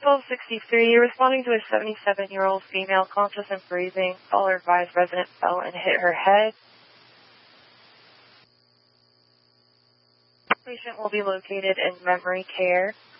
1263, you're responding to a 77-year-old female conscious and breathing. Caller advised resident fell and hit her head. Patient will be located in memory care.